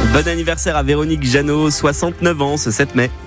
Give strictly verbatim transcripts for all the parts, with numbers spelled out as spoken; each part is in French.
Bon anniversaire à Véronique Jeannot, soixante-neuf ans ce sept mai.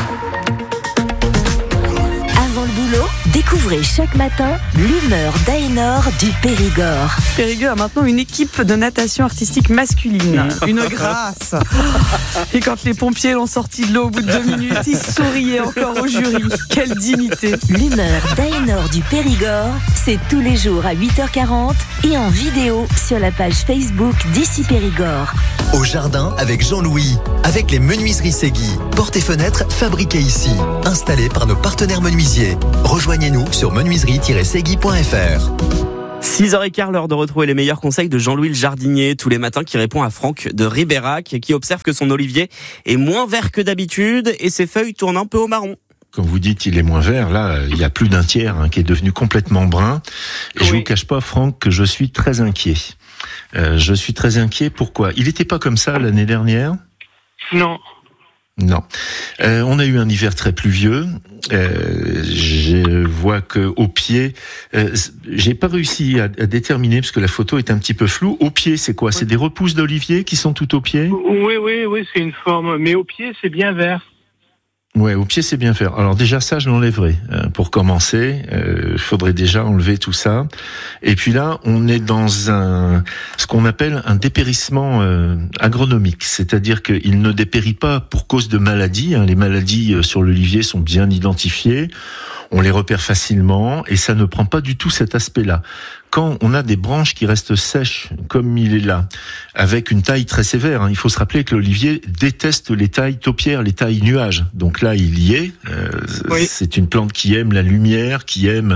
Avant le boulot, découvrez chaque matin l'humeur d'Aénor du Périgord. Périgueux a maintenant une équipe de natation artistique masculine. Une grâce. Et quand les pompiers l'ont sorti de l'eau au bout de deux minutes, ils souriaient encore au jury. Quelle dignité. L'humeur d'Aénor du Périgord, c'est tous les jours à huit heures quarante et en vidéo sur la page Facebook d'Ici Périgord. Au jardin avec Jean-Louis, avec les menuiseries Segui. Portes et fenêtres fabriquées ici, installées par nos partenaires menuisiers. Rejoignez-nous sur menuiserie tiret segui point f r. six heures quinze, l'heure de retrouver les meilleurs conseils de Jean-Louis le jardinier, tous les matins, qui répond à Franck de Ribérac, qui observe que son olivier est moins vert que d'habitude et ses feuilles tournent un peu au marron. Quand vous dites il est moins vert, là, il y a plus d'un tiers hein, qui est devenu complètement brun. Et oui. Je vous cache pas, Franck, que je suis très inquiet. Euh, je suis très inquiet. Pourquoi ? Il n'était pas comme ça l'année dernière ? Non. Non. Euh, on a eu un hiver très pluvieux. Euh, je vois que au pied, euh, j'ai pas réussi à, à déterminer parce que la photo est un petit peu floue. Au pied, c'est quoi ? Oui. C'est des repousses d'olivier qui sont tout au pied ? Oui, oui, oui, c'est une forme. Mais au pied, c'est bien vert. Ouais, au pied c'est bien faire. Alors déjà ça je l'enlèverai. Euh, pour commencer, il euh, faudrait déjà enlever tout ça. Et puis là, on est dans un ce qu'on appelle un dépérissement euh, agronomique, c'est-à-dire qu'il ne dépérit pas pour cause de maladies. Hein. Les maladies euh, sur l'olivier sont bien identifiées. On les repère facilement et ça ne prend pas du tout cet aspect-là. Quand on a des branches qui restent sèches, comme il est là, avec une taille très sévère, hein, il faut se rappeler que l'olivier déteste les tailles taupières, les tailles nuages. Donc là, il y est. Euh, oui. C'est une plante qui aime la lumière, qui aime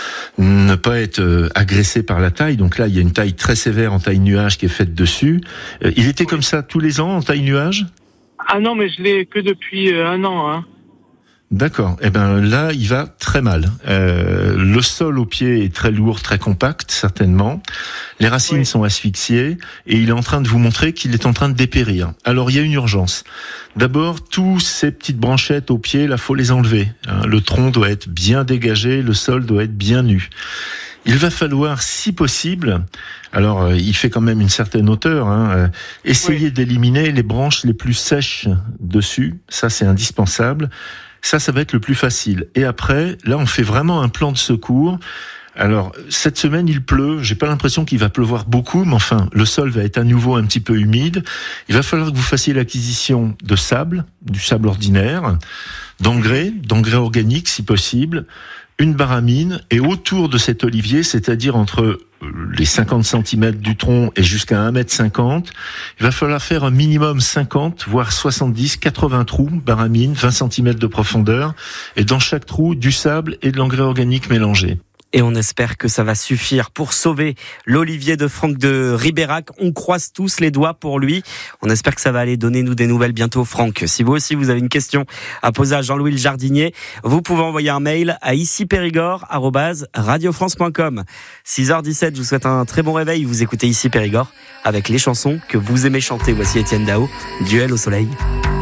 ne pas être agressée par la taille. Donc là, il y a une taille très sévère en taille nuage qui est faite dessus. Euh, il était oui. comme ça tous les ans en taille nuage ? Ah non, mais je l'ai que depuis euh, un an, hein. D'accord. Eh ben là, il va très mal. Euh, le sol au pied est très lourd, très compact, certainement. Les racines oui. sont asphyxiées et il est en train de vous montrer qu'il est en train de dépérir. Alors, il y a une urgence. D'abord, tous ces petites branchettes au pied, là, faut les enlever. Hein, le tronc doit être bien dégagé, le sol doit être bien nu. Il va falloir, si possible, alors euh, il fait quand même une certaine hauteur, hein, euh, essayer oui. d'éliminer les branches les plus sèches dessus. Ça, c'est indispensable. Ça, ça va être le plus facile. Et après, là, on fait vraiment un plan de secours. Alors, cette semaine, il pleut. J'ai pas l'impression qu'il va pleuvoir beaucoup, mais enfin, le sol va être à nouveau un petit peu humide. Il va falloir que vous fassiez l'acquisition de sable, du sable ordinaire, d'engrais, d'engrais organiques, si possible, une baramine, et autour de cet olivier, c'est-à-dire entre les cinquante centimètres du tronc et jusqu'à un mètre cinquante, il va falloir faire un minimum cinquante, voire soixante-dix, quatre-vingts trous, baramine, vingt centimètres de profondeur, et dans chaque trou, du sable et de l'engrais organique mélangé. Et on espère que ça va suffire pour sauver l'olivier de Franck de Ribérac. On croise tous les doigts pour lui. On espère que ça va aller. Donnez-nous des nouvelles bientôt, Franck. Si vous aussi vous avez une question à poser à Jean-Louis le jardinier, vous pouvez envoyer un mail à icipérigord arobase radiofrance point com. six heures dix-sept, je vous souhaite un très bon réveil. Vous écoutez Ici Périgord avec les chansons que vous aimez chanter. Voici Étienne Dao, Duel au soleil.